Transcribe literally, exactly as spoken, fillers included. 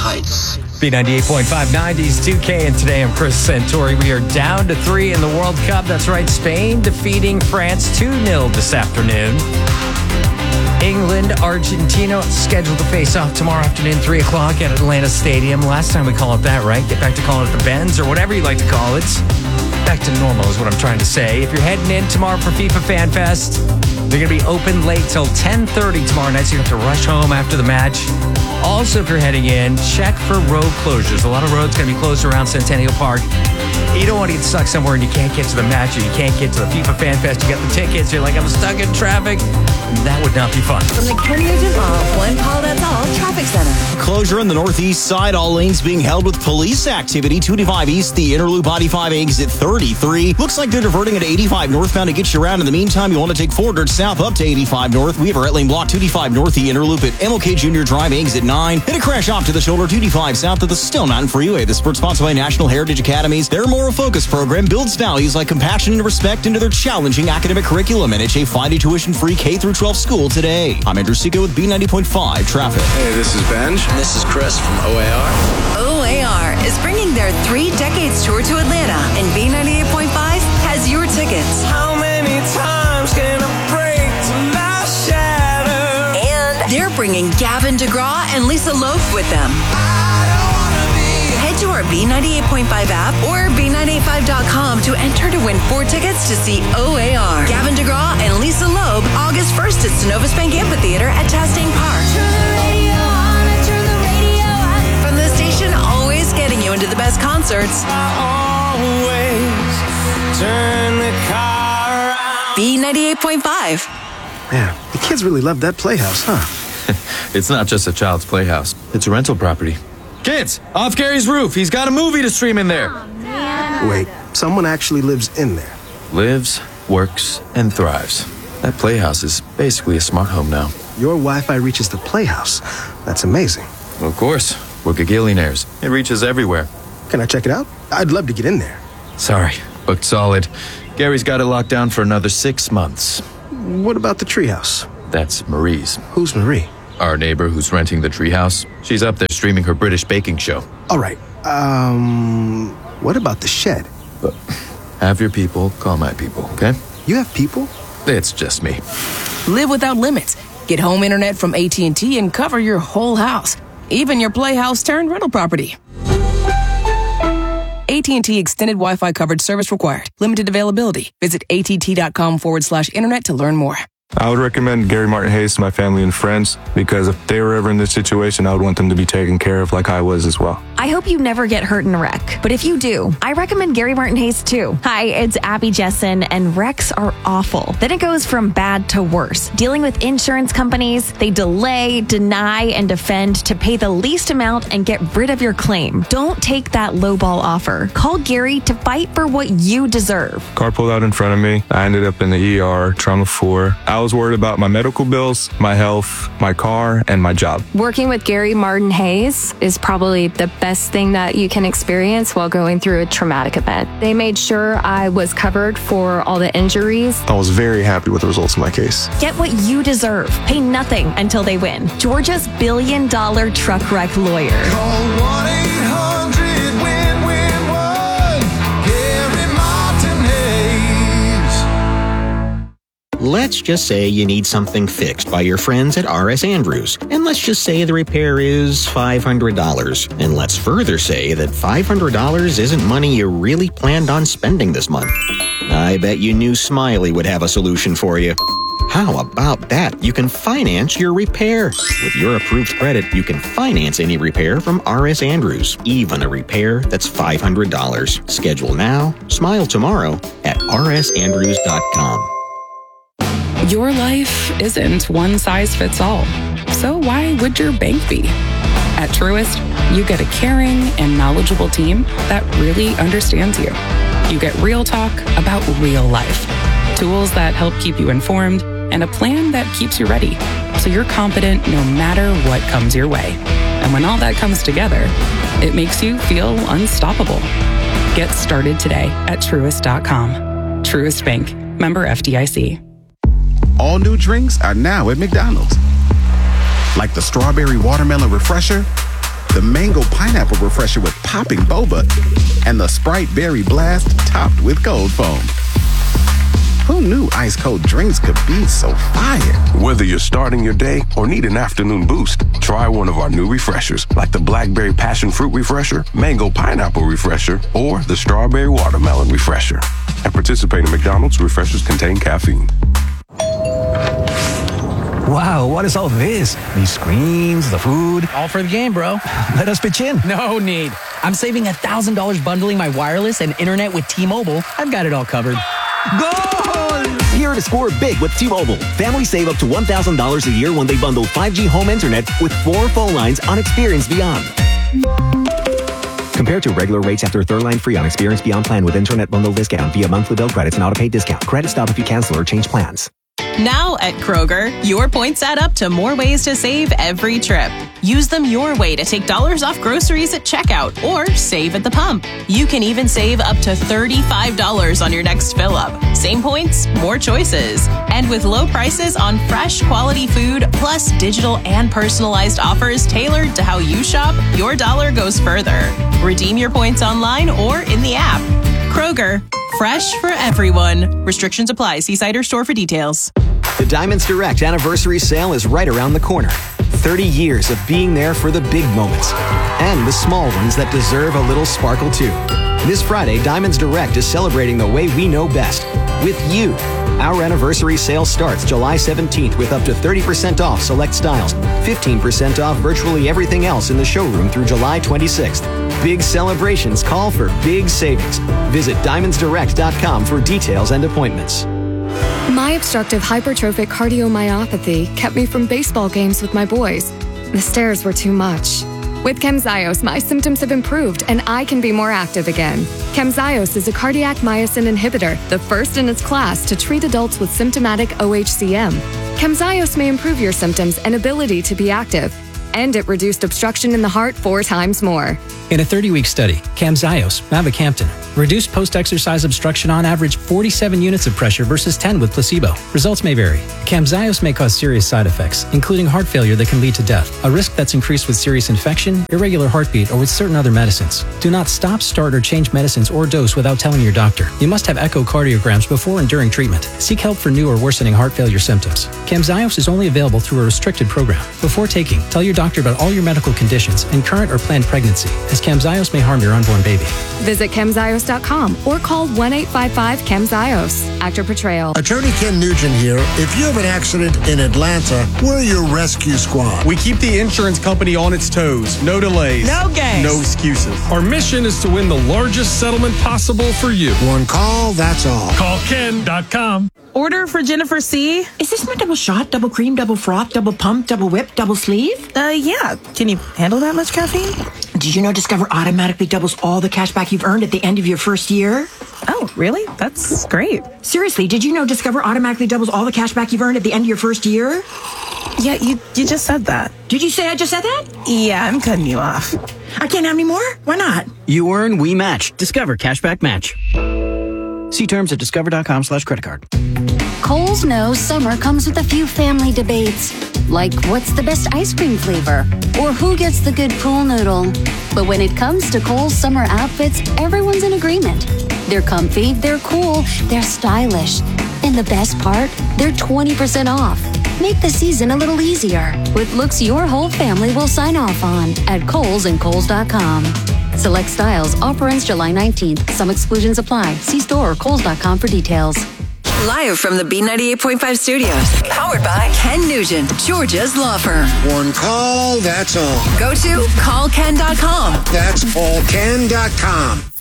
Heights. B ninety-eight point five nineties two K, and today I'm Chris Santori. We are down to three in the World Cup. That's right, Spain defeating France two nil this afternoon. England, Argentina scheduled to face off tomorrow afternoon, three o'clock at Atlanta Stadium. Last time we called it that, right? Get back to calling it the Benz or whatever you like to call it. Back to normal is what I'm trying to say. If you're heading in tomorrow for FIFA Fan Fest, they're going to be open late till ten thirty tomorrow night, so you have to rush home after the match. Also, if you're heading in, check for road closures. A lot of roads going to be closed around Centennial Park. You don't want to get stuck somewhere and you can't get to the match or you can't get to the FIFA Fan Fest. You got the tickets. You're like, I'm stuck in traffic. That would not be fun. From the Ken Nugent Mall, one call, that's all, Traffic Center. Closure on the northeast side. All lanes being held with police activity. two eighty-five East, the Interloop eighty-five exit thirty-three. Looks like they're diverting at eighty-five northbound to get you around. In the meantime, you want to take four hundred south up to eighty-five north. We have a right lane block, two eighty-five north, the Interloop at M L K Junior Drive, exit nine. Hit a crash off to the shoulder, two eighty-five south of the Stone Mountain Freeway. The sport sponsored by National Heritage Academies. Their Moral Focus program builds values like compassion and respect into their challenging academic curriculum. N H A find a tuition-free K through twelve school today. I'm Andrew Seco with B ninety point five Traffic. Hey, this is Benj. And this is Chris from O A R. O A R is bringing their three decades tour to Atlanta, and B ninety-eight point five has your tickets. How many times can I break till I shatter? And they're bringing Gavin DeGraw and Lisa Loeb with them. Head to our B ninety-eight point five app or B nine eighty-five dot com to enter to win four tickets to see O A R. Gavin DeGraw and Lisa Loeb, August first at Synovus Bank Amphitheater at Chastain Park. Turn the radio on, turn the radio on. From the station always getting you into the best concerts. Always turn the car around. B ninety-eight point five. Man, the kids really love that playhouse, huh? It's not just a child's playhouse. It's a rental property. Kids, off Gary's roof. He's got a movie to stream in there. Wait, someone actually lives in there. Lives, works, and thrives. That playhouse is basically a smart home now. Your Wi-Fi reaches the playhouse. That's amazing. Well, of course. We're gagillionaires. It reaches everywhere. Can I check it out? I'd love to get in there. Sorry, booked solid. Gary's got it locked down for another six months. What about the treehouse? That's Marie's. Who's Marie? Our neighbor who's renting the treehouse. She's up there streaming her British baking show. All right. Um, what about the shed? But have your people call my people, okay? You have people? It's just me. Live without limits. Get home internet from A T and T and cover your whole house, even your playhouse turned rental property. A T and T extended Wi-Fi coverage service required. Limited availability. Visit att.com forward slash internet to learn more. I would recommend Gary Martin Hayes to my family and friends because if they were ever in this situation, I would want them to be taken care of like I was as well. I hope you never get hurt in a wreck, but if you do, I recommend Gary Martin Hayes too. Hi, it's Abby Jessen, and wrecks are awful. Then it goes from bad to worse. Dealing with insurance companies, they delay, deny, and defend to pay the least amount and get rid of your claim. Don't take that lowball offer. Call Gary to fight for what you deserve. Car pulled out in front of me. I ended up in the E R, trauma four. I was worried about my medical bills, my health, my car, and my job. Working with Gary Martin Hayes is probably the best thing that you can experience while going through a traumatic event. They made sure I was covered for all the injuries. I was very happy with the results of my case. Get what you deserve. Pay nothing until they win. Georgia's billion dollar truck wreck lawyer. Call one eight hundred win win one. Gary Martin Hayes. Let's just say you need something fixed by your friends at R S Andrews. And let's just say the repair is five hundred dollars. And let's further say that five hundred dollars isn't money you really planned on spending this month. I bet you knew Smiley would have a solution for you. How about that? You can finance your repair. With your approved credit, you can finance any repair from R S Andrews, even a repair that's five hundred dollars. Schedule now, smile tomorrow at r s andrews dot com. Your life isn't one size fits all. So why would your bank be? At Truist, you get a caring and knowledgeable team that really understands you. You get real talk about real life, tools that help keep you informed, and a plan that keeps you ready, so you're confident no matter what comes your way. And when all that comes together, it makes you feel unstoppable. Get started today at Truist dot com. Truist Bank, member F D I C. All new drinks are now at McDonald's. Like the strawberry watermelon refresher the Mango Pineapple Refresher with popping boba, and the Sprite Berry Blast topped with cold foam. Who knew ice cold drinks could be so fire? Whether you're starting your day or need an afternoon boost, try one of our new refreshers, like the Blackberry Passion Fruit Refresher, Mango Pineapple Refresher, or the Strawberry Watermelon Refresher. At participating McDonald's, refreshers contain caffeine. Wow, what is all this? These screens, the food. All for the game, bro. Let us pitch in. No need. I'm saving one thousand dollars bundling my wireless and internet with T-Mobile. I've got it all covered. Goal! Here to score big with T-Mobile. Families save up to one thousand dollars a year when they bundle five G home internet with four phone lines on Experience Beyond. Compared to regular rates after third line free on Experience Beyond plan with internet bundle discount via monthly bill credits and auto-pay discount. Credit stop if you cancel or change plans. Now at Kroger, your points add up to more ways to save every trip. Use them your way to take dollars off groceries at checkout or save at the pump. You can even save up to thirty-five dollars on your next fill-up. Same points, more choices. And with low prices on fresh, quality food, plus digital and personalized offers tailored to how you shop, your dollar goes further. Redeem your points online or in the app. Kroger, fresh for everyone. Restrictions apply. See site or store for details. The Diamonds Direct anniversary sale is right around the corner. thirty years of being there for the big moments and the small ones that deserve a little sparkle too. This Friday, Diamonds Direct is celebrating the way we know best, with you. Our anniversary sale starts July seventeenth with up to thirty percent off select styles, fifteen percent off virtually everything else in the showroom through July twenty-sixth. Big celebrations call for big savings. Visit diamonds direct dot com for details and appointments. My obstructive hypertrophic cardiomyopathy kept me from baseball games with my boys. The stairs were too much. With Camzyos, my symptoms have improved and I can be more active again. Camzyos is a cardiac myosin inhibitor, the first in its class to treat adults with symptomatic O H C M. Camzyos may improve your symptoms and ability to be active, and it reduced obstruction in the heart four times more. In a thirty-week study, Camzyos, mavacamten, reduced post-exercise obstruction on average forty-seven units of pressure versus ten with placebo. Results may vary. Camzyos may cause serious side effects, including heart failure that can lead to death, a risk that's increased with serious infection, irregular heartbeat, or with certain other medicines. Do not stop, start, or change medicines or dose without telling your doctor. You must have echocardiograms before and during treatment. Seek help for new or worsening heart failure symptoms. Camzyos is only available through a restricted program. Before taking, tell your doctor about all your medical conditions and current or planned pregnancy, as Camzyos may harm your unborn baby. Visit camzyos dot com or call one eight five five camzyos. Actor Portrayal. Attorney Ken Nugent here. If you have an accident in Atlanta, we're your rescue squad. We keep the insurance company on its toes. No delays. No games. No excuses. Our mission is to win the largest settlement possible for you. One call, that's all. Call ken dot com. Order for Jennifer C. Is this my double shot, double cream, double froth, double pump, double whip, double sleeve? Uh, yeah. Can you handle that much caffeine? Did you know Discover automatically doubles all the cash back you've earned at the end of your first year? Oh, really? That's great. Seriously, did you know Discover automatically doubles all the cash back you've earned at the end of your first year? Yeah, you you just said that. Did you say I just said that? Yeah, I'm cutting you off. I can't have any more? Why not? You earn, we match. Discover Cashback Match. See terms at discover dot com slash credit card. Kohl's knows summer comes with a few family debates, like what's the best ice cream flavor, or who gets the good pool noodle. But when it comes to Kohl's summer outfits, everyone's in agreement. They're comfy, they're cool, they're stylish. And the best part, they're twenty percent off. Make the season a little easier with looks your whole family will sign off on at Kohl's and Kohl's dot com. Select styles, offer ends July nineteenth. Some exclusions apply. See store or Kohl's dot com for details. Live from the B ninety-eight point five studios. Powered by Ken Nugent, Georgia's law firm. One call, that's all. Go to call ken dot com. That's all ken dot com.